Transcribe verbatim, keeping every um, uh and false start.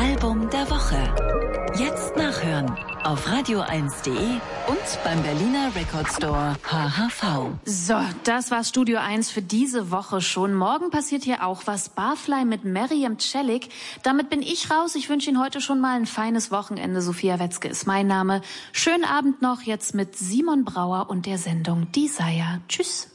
Album der Woche. Jetzt nachhören auf radio eins punkt de und beim Berliner Record Store H H V. So, das war Studio eins für diese Woche schon. Morgen passiert hier auch was. Barfly mit Meriam Celik. Damit bin ich raus. Ich wünsche Ihnen heute schon mal ein feines Wochenende. Sophia Wetzke ist mein Name. Schönen Abend noch jetzt mit Simon Brauer und der Sendung Desire. Tschüss.